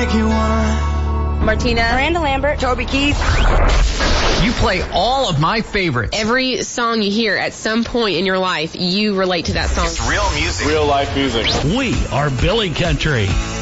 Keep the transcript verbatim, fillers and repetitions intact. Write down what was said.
make you wanna. Martina. Miranda Lambert. Toby Keith. You play all of my favorites. Every song you hear at some point in your life, you relate to that song. It's real music. Real life music. We are Billy Country.